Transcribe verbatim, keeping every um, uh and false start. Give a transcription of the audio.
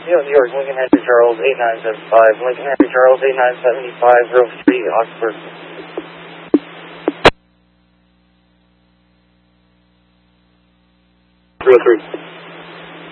New York, Lincoln Henry Charles, eight nine seven five, Lincoln Henry Charles, eight nine seven five, Grove Street, Oxford. three oh three.